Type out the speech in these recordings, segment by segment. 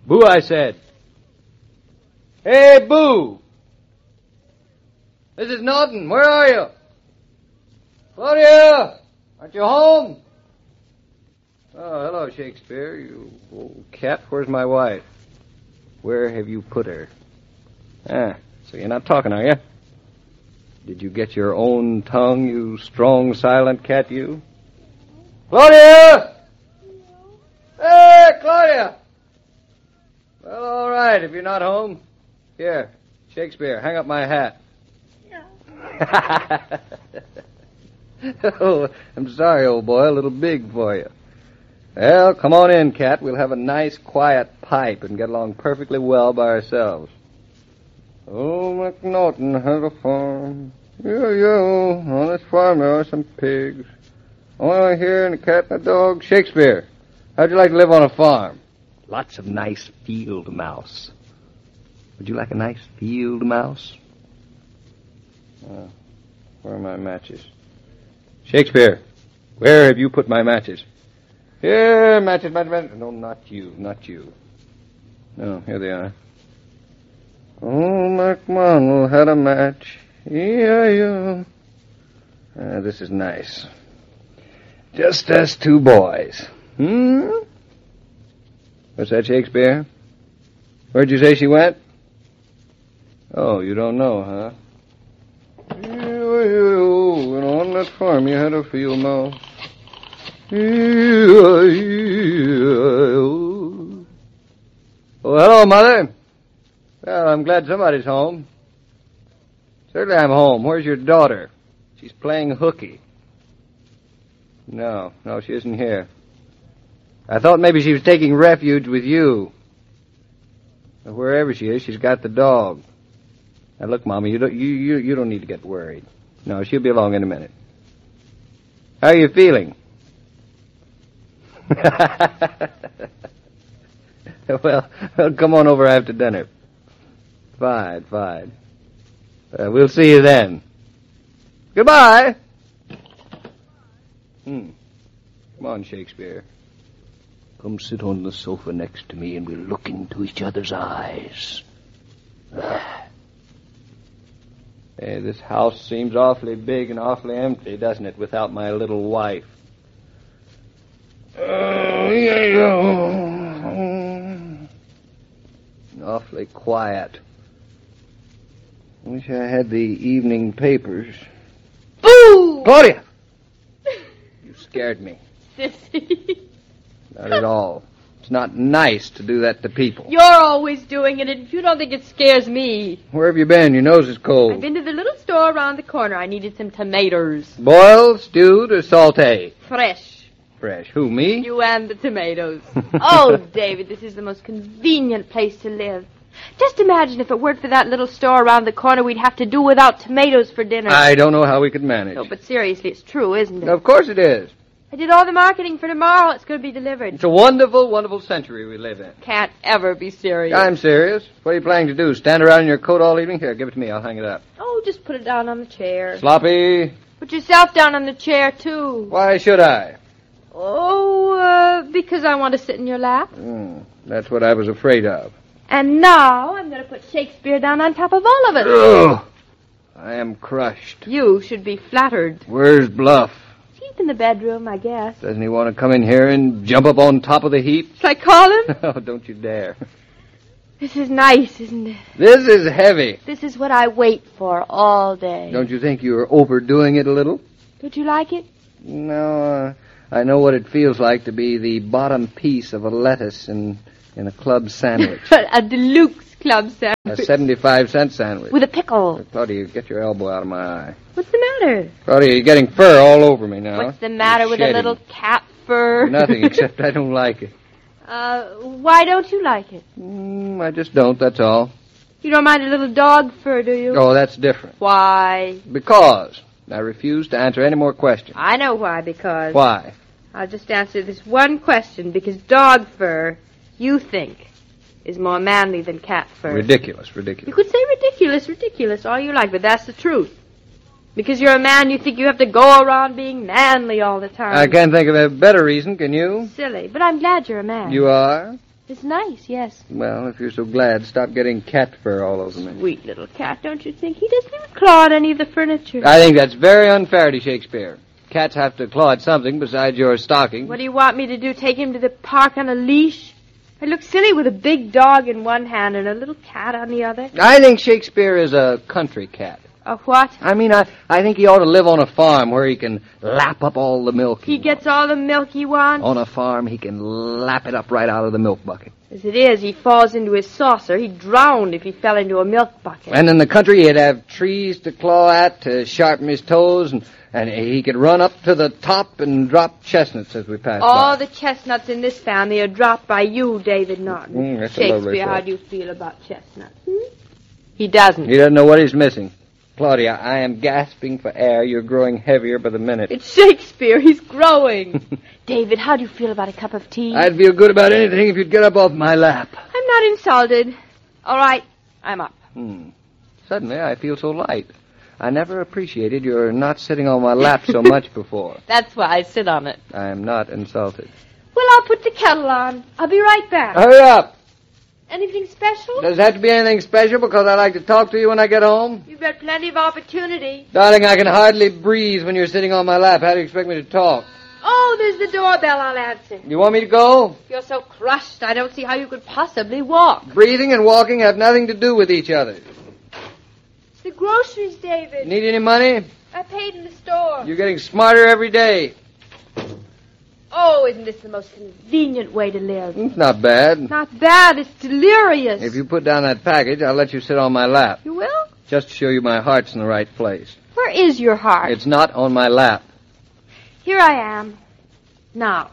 Boo, I said. Hey, Boo! Mrs. Norton, where are you? Claudia! Aren't you home? Oh, hello, Shakespeare. You old cat. Where's my wife? Where have you put her? Ah, so you're not talking, are you? Did you get your own tongue, you strong, silent cat, you? Claudia! Hey, Claudia! Well, all right, if you're not home. Here, Shakespeare, hang up my hat. No. Oh, I'm sorry, old boy, a little big for you. Well, come on in, cat. We'll have a nice, quiet pipe and get along perfectly well by ourselves. Oh, McNaughton has a farm. Yo, on this farm there are some pigs. Only here and a cat and a dog. Shakespeare, how'd you like to live on a farm? Lots of nice field mouse. Would you like a nice field mouse? Where are my matches? Shakespeare, where have you put my matches? Here, matches. No, not you. No, here they are. Oh, McMonald had a match. Yeah. This is nice. Just us two boys. What's that, Shakespeare? Where'd you say she went? Oh, you don't know, huh? And on that farm you had a field mouse. Oh, hello, Mother. Well, I'm glad somebody's home. Certainly I'm home. Where's your daughter? She's playing hooky. No, she isn't here. I thought maybe she was taking refuge with you. But wherever she is, she's got the dog. Now, look, Mama, you don't need to get worried. No, she'll be along in a minute. How are you feeling? Well, come on over after dinner. Fine. We'll see you then. Goodbye. Come on, Shakespeare. Come sit on the sofa next to me and we'll look into each other's eyes. Hey, this house seems awfully big and awfully empty, doesn't it, without my little wife? Awfully quiet. Wish I had the evening papers. Boo! Claudia! You scared me. Sissy. Not at all. It's not nice to do that to people. You're always doing it, and if you don't think it scares me. Where have you been? Your nose is cold. I've been to the little store around the corner. I needed some tomatoes. Boiled, stewed, or sauté? Fresh. Fresh. Who, me? You and the tomatoes. Oh, David, this is the most convenient place to live. Just imagine if it weren't for that little store around the corner, we'd have to do without tomatoes for dinner. I don't know how we could manage. No, but seriously, it's true, isn't it? Of course it is. I did all the marketing for tomorrow. It's going to be delivered. It's a wonderful, wonderful century we live in. Can't ever be serious. I'm serious. What are you planning to do? Stand around in your coat all evening? Here, give it to me. I'll hang it up. Oh, just put it down on the chair. Sloppy. Put yourself down on the chair, too. Why should I? Oh, because I want to sit in your lap. That's what I was afraid of. And now I'm going to put Shakespeare down on top of all of us. Ugh. I am crushed. You should be flattered. Where's Bluff? He's in the bedroom, I guess. Doesn't he want to come in here and jump up on top of the heap? Shall I call him? Oh, don't you dare. This is nice, isn't it? This is heavy. This is what I wait for all day. Don't you think you're overdoing it a little? Don't you like it? No, I know what it feels like to be the bottom piece of a lettuce in a club sandwich. A deluxe club sandwich. A 75-cent sandwich. With a pickle. Claudia, get your elbow out of my eye. What's the matter? Claudia, you're getting fur all over me now. What's the matter with a little cat fur? Nothing, except I don't like it. Why don't you like it? I just don't, that's all. You don't mind a little dog fur, do you? Oh, that's different. Why? Because I refuse to answer any more questions. I know why, because... Why? I'll just answer this one question, because dog fur, you think, is more manly than cat fur. Ridiculous. You could say ridiculous, all you like, but that's the truth. Because you're a man, you think you have to go around being manly all the time. I can't think of a better reason, can you? Silly, but I'm glad you're a man. You are? It's nice, yes. Well, if you're so glad, stop getting cat fur all over me. Sweet little cat, don't you think? He doesn't even claw at any of the furniture. I think that's very unfair to Shakespeare. Cats have to claw at something besides your stocking. What do you want me to do, take him to the park on a leash? I look silly with a big dog in one hand and a little cat on the other. I think Shakespeare is a country cat. A what? I mean, I think he ought to live on a farm where he can lap up all the milk He gets all the milk he wants? On a farm, he can lap it up right out of the milk bucket. As it is, he falls into his saucer. He'd drown if he fell into a milk bucket. And in the country, he'd have trees to claw at, to sharpen his toes, and he could run up to the top and drop chestnuts as we passed by. All the chestnuts in this family are dropped by you, David Norton. That's a lovely Shakespeare, thought. how do you feel about chestnuts? He doesn't. He doesn't know what he's missing. Claudia, I am gasping for air. You're growing heavier by the minute. It's Shakespeare. He's growing. David, how do you feel about a cup of tea? I'd feel good about anything if you'd get up off my lap. I'm not insulted. All right, I'm up. Suddenly, I feel so light. I never appreciated your not sitting on my lap so much before. That's why I sit on it. I am not insulted. Well, I'll put the kettle on. I'll be right back. Hurry up! Anything special? Does it have to be anything special because I like to talk to you when I get home? You've got plenty of opportunity. Darling, I can hardly breathe when you're sitting on my lap. How do you expect me to talk? Oh, there's the doorbell. I'll answer. You want me to go? You're so crushed, I don't see how you could possibly walk. Breathing and walking have nothing to do with each other. It's the groceries, David. Need any money? I paid in the store. You're getting smarter every day. Oh, isn't this the most convenient way to live? It's not bad. Not bad, it's delirious. If you put down that package, I'll let you sit on my lap. You will? Just to show you my heart's in the right place. Where is your heart? It's not on my lap. Here I am. Now,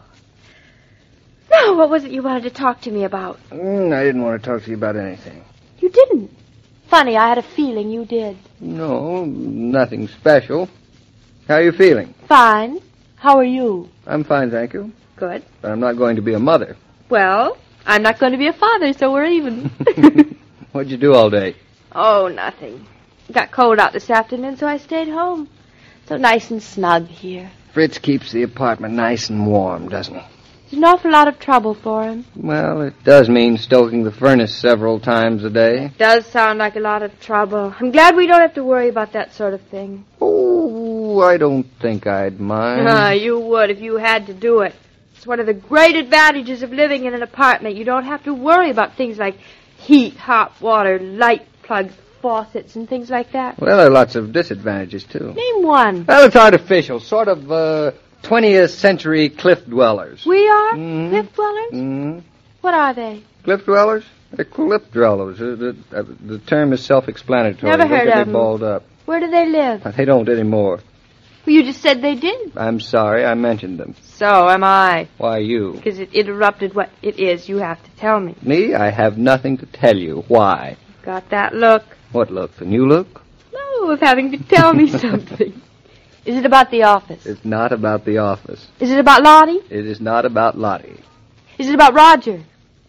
what was it you wanted to talk to me about? I didn't want to talk to you about anything. You didn't. Funny, I had a feeling you did. No, nothing special. How are you feeling? Fine. How are you? I'm fine, thank you. Good. But I'm not going to be a mother. Well, I'm not going to be a father, so we're even. What'd you do all day? Oh, nothing. It got cold out this afternoon, so I stayed home. So nice and snug here. Fritz keeps the apartment nice and warm, doesn't he? It's an awful lot of trouble for him. Well, it does mean stoking the furnace several times a day. It does sound like a lot of trouble. I'm glad we don't have to worry about that sort of thing. Oh, I don't think I'd mind. You would if you had to do it. It's one of the great advantages of living in an apartment. You don't have to worry about things like heat, hot water, light plugs, faucets, and things like that. Well, there are lots of disadvantages, too. Name one. Well, it's artificial, sort of 20th century cliff dwellers. We are? Mm-hmm. Cliff dwellers? Mm-hmm. What are they? Cliff dwellers? They're cliff dwellers. The term is self-explanatory. Never heard Look at of they them. balled up. Where do they live? They don't anymore. Well, you just said they did. I'm sorry, I mentioned them. So am I. Why you? Because it interrupted what it is you have to tell me. Me? I have nothing to tell you. Why? Got that look? What look? The new look? No, of having to tell me something. Is it about the office? It's not about the office. Is it about Lottie? It is not about Lottie. Is it about Roger?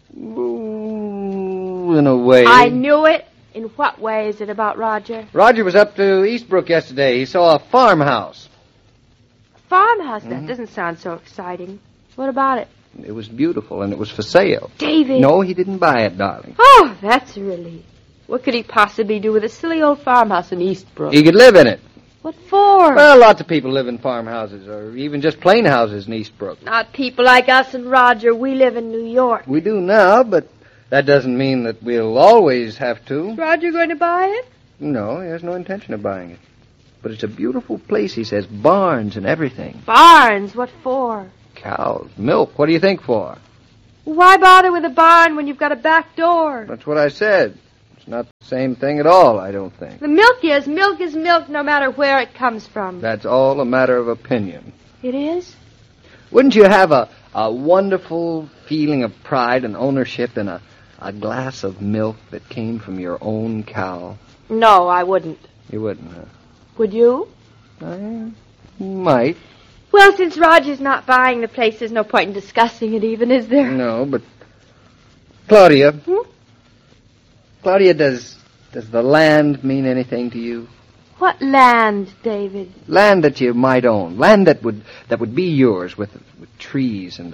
Ooh, in a way. I knew it. In what way is it about Roger? Roger was up to Eastbrook yesterday. He saw a farmhouse. A farmhouse? That doesn't sound so exciting. What about it? It was beautiful, and it was for sale. David. No, he didn't buy it, darling. Oh, that's a relief. What could he possibly do with a silly old farmhouse in Eastbrook? He could live in it. What for? Well, lots of people live in farmhouses, or even just plain houses in Eastbrook. Not people like us and Roger. We live in New York. We do now, but that doesn't mean that we'll always have to. Is Roger going to buy it? No, he has no intention of buying it. But it's a beautiful place, he says. Barns and everything. Barns? What for? Cows, milk. What do you think for? Why bother with a barn when you've got a back door? That's what I said. It's not the same thing at all, I don't think. The milk is milk no matter where it comes from. That's all a matter of opinion. It is? Wouldn't you have a wonderful feeling of pride and ownership in a glass of milk that came from your own cow? No, I wouldn't. You wouldn't, huh? Would you? I might. Well, since Roger's not buying the place, there's no point in discussing it even, is there? No, but... Claudia. Claudia, does the land mean anything to you? What land, David? Land that you might own. Land that would be yours with trees and a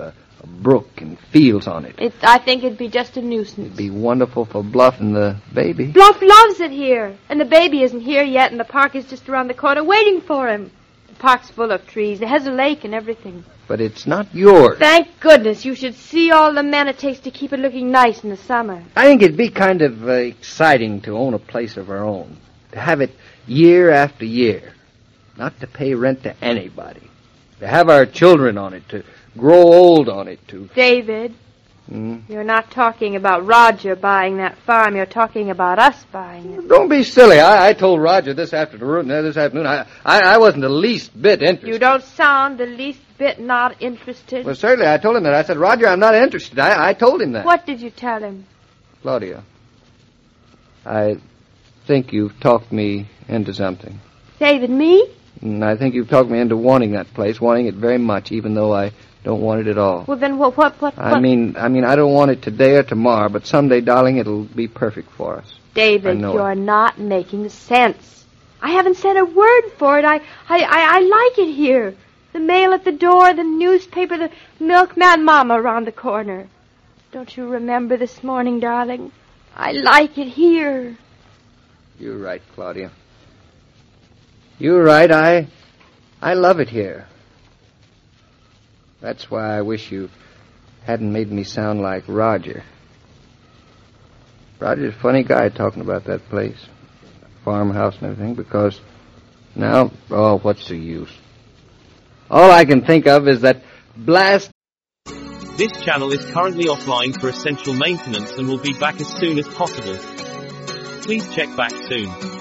a brook and fields on it. I think it'd be just a nuisance. It'd be wonderful for Bluff and the baby. Bluff loves it here. And the baby isn't here yet, and the park is just around the corner waiting for him. The park's full of trees. It has a lake and everything. But it's not yours. Thank goodness. You should see all the men it takes to keep it looking nice in the summer. I think it'd be kind of exciting to own a place of our own. To have it year after year. Not to pay rent to anybody. To have our children on it. To grow old on it. David, you're not talking about Roger buying that farm. You're talking about us buying it. Don't be silly. I told Roger this afternoon. I wasn't the least bit interested. You don't sound the least bit not interested. Well, certainly, I told him that. I said, Roger, I'm not interested. I told him that. What did you tell him? Claudia, I think you've talked me into something. David, me? And I think you've talked me into wanting that place, wanting it very much, even though I don't want it at all. Well, then what? I mean, I don't want it today or tomorrow, but someday, darling, it'll be perfect for us. David, you're not making sense. I haven't said a word for it. I like it here. The mail at the door, the newspaper, the milkman mama around the corner. Don't you remember this morning, darling? I like it here. You're right, Claudia. You're right. I love it here. That's why I wish you hadn't made me sound like Roger. Roger's a funny guy talking about that place, farmhouse and everything, because now, what's the use? All I can think of is that blast... This channel is currently offline for essential maintenance and will be back as soon as possible. Please check back soon.